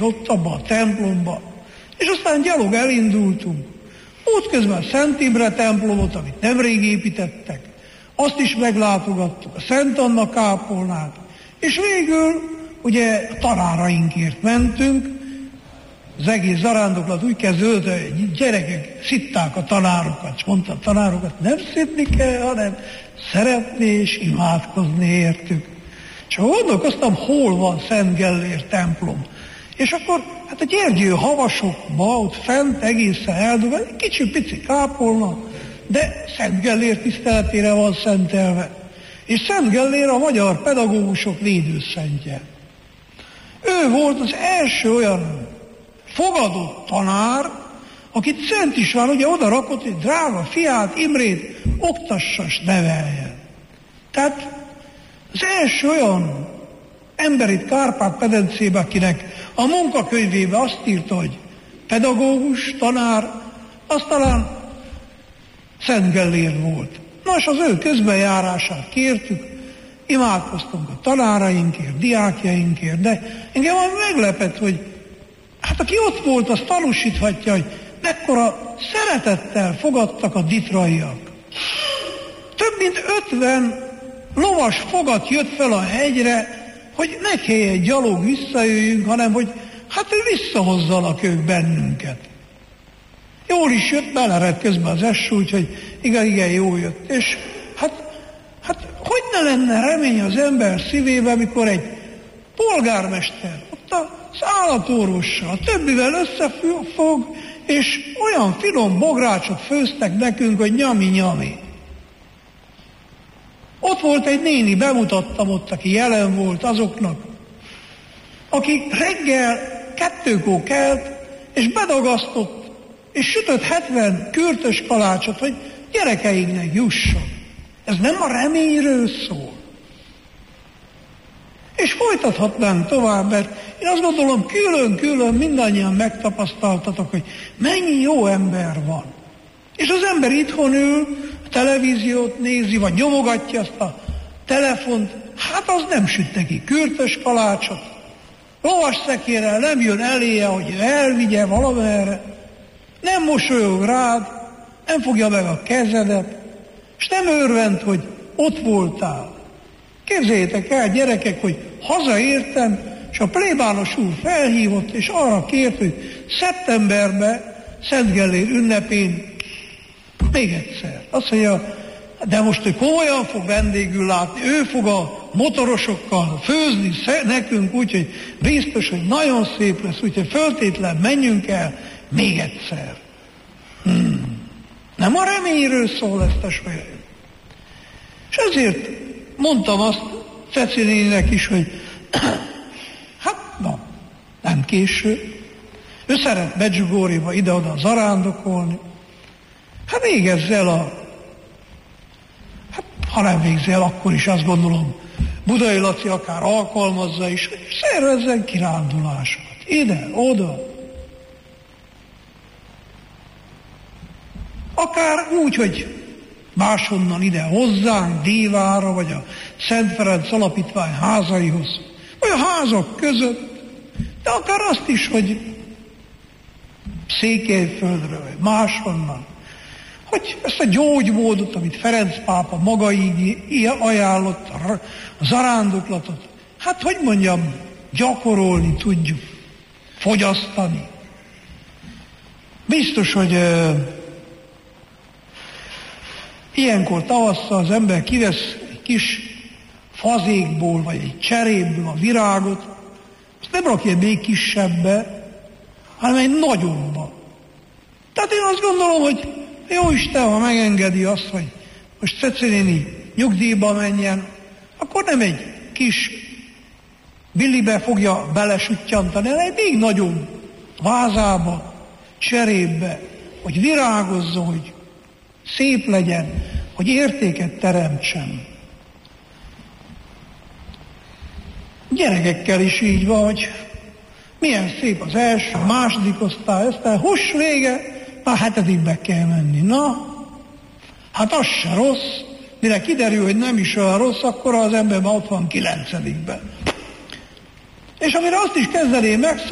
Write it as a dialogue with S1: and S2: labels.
S1: még ott abban a templomba. És aztán gyalog elindultunk. Útközben Szent Imre templomot, amit nemrég építettek, azt is meglátogattuk, a Szent Anna kápolnát, és végül ugye a tanárainkért mentünk. Az egész zarándoklat úgy kezdődött, hogy gyerekek szitták a tanárokat, és mondta a tanárokat, nem szitni kell, hanem szeretni és imádkozni értük. Csak gondolkoztam, hol van Szent Gellér templom. És akkor hát a Gyergyő havasokba, ott fent egészen eldugva, egy kicsi pici kápolna, de Szent Gellér tiszteletére van szentelve. És Szent Gellér a magyar pedagógusok védőszentje. Ő volt az első olyan fogadott tanár, akit Szent István ugye oda rakott, hogy drága fiát, Imrét oktassa s neveljen. Tehát az első olyan ember itt Kárpát-medencében, akinek a munkakönyvébe azt írta, hogy pedagógus, tanár, az talán Szent Gellér volt. Nos, az ő közbenjárását kértük, imádkoztunk a tanárainkért, diákjainkért, de engem meglepett, hogy hát aki ott volt, az tanúsíthatja, hogy mekkora szeretettel fogadtak a ditraiak. Több mint 50 lovas fogat jött fel a hegyre, hogy ne kelljen gyalog visszajöjjünk, hanem hogy hát visszahozzanak ők bennünket. Jól is jött, beleredt közben az eső, úgyhogy igen, jól jött. És hát hogy ne lenne remény az ember szívében, amikor egy polgármester ott az állatorvossal, a többivel összefog, és olyan finom bográcsot főztek nekünk, hogy nyami-nyami. Ott volt egy néni, bemutattam ott, aki jelen volt azoknak, aki reggel 2-kor kelt, és bedagasztott, és sütött 70 kürtös kalácsot, hogy gyerekeinknek jusson. Ez nem a reményről szól. És folytathatnánk tovább, mert én azt gondolom, külön-külön mindannyian megtapasztaltatok, hogy mennyi jó ember van. És az ember itthon ül, a televíziót nézi, vagy nyomogatja azt a telefont, hát az nem süt neki kürtös kalácsot. Lovas szekérrel nem jön eléje, hogy elvigye valamerre, nem mosolyog rád, nem fogja meg a kezedet, és nem örvend, hogy ott voltál. Képzeljétek el, gyerekek, hogy hazaértem, és a plébános úr felhívott, és arra kért, hogy szeptemberben, Szent Gellér ünnepén még egyszer. Azt mondja, de most ő komolyan fog vendégül látni, ő fog a motorosokkal főzni nekünk, úgyhogy biztos, hogy nagyon szép lesz, úgyhogy föltétlen menjünk el még egyszer. Nem a reményről szól ezt a saját. És ezért mondtam azt Ceci néninek is, hogy nem késő. Ő szeret Medjugorjéba ide-oda zarándokolni. Hát végezz el ha nem végzel, akkor is azt gondolom, Budai Laci akár alkalmazza is, hogy szervezzen kirándulásokat. Ide, oda. Akár úgy, hogy máshonnan ide hozzánk, Dívára, vagy a Szent Ferenc Alapítvány házaihoz, vagy a házak között, de akár azt is, hogy Székelyföldről, vagy máshonnan, hogy ezt a gyógymódot, amit Ferenc pápa maga így ajánlott, a zarándoklatot, hát hogy mondjam, gyakorolni tudjuk, fogyasztani. Biztos, hogy ilyenkor tavasszal az ember kivesz egy kis fazékból, vagy egy cseréből a virágot, azt nem rakja még kisebbbe, hanem egy nagyobba. Tehát én azt gondolom, hogy jó Isten, ha megengedi azt, hogy most Ceci néni nyugdíjba menjen, akkor nem egy kis billibe fogja belesuttyantani, hanem egy még nagyobb vázába, cserébbe, hogy virágozzon, hogy szép legyen, hogy értéket teremtsen. Gyerekekkel is így van, hogy milyen szép az első, a második osztály, aztán hús vége, már 7-be kell menni. Na, hát az se rossz, mire kiderül, hogy nem is olyan rossz, akkor az ember már ott van 9-ben. És amire azt is kezdeném meg,